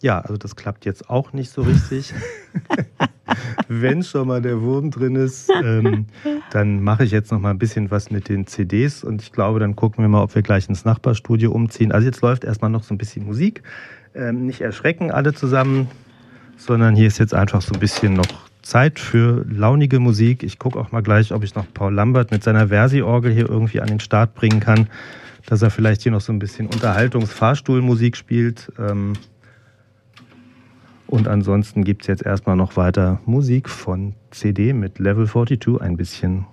Ja, also das klappt jetzt auch nicht so richtig. Wenn schon mal der Wurm drin ist, dann mache ich jetzt noch mal ein bisschen was mit den CDs und ich glaube, dann gucken wir mal, ob wir gleich ins Nachbarstudio umziehen. Also jetzt läuft erstmal noch so ein bisschen Musik. Nicht erschrecken alle zusammen, sondern hier ist jetzt einfach so ein bisschen noch Zeit für launige Musik. Ich gucke auch mal gleich, ob ich noch Paul Lambert mit seiner Versi-Orgel hier irgendwie an den Start bringen kann, dass er vielleicht hier noch so ein bisschen Unterhaltungs-Fahrstuhlmusik spielt. Und ansonsten gibt es jetzt erstmal noch weiter Musik von CD mit Level 42, ein bisschen